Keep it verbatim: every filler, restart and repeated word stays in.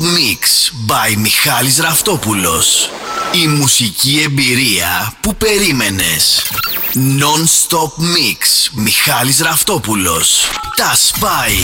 Mix by Μιχάλης Ραφτόπουλος. Η μουσική εμπειρία που περίμενες. Non-stop Mix Μιχάλης Ραφτόπουλος. Τα σπάει.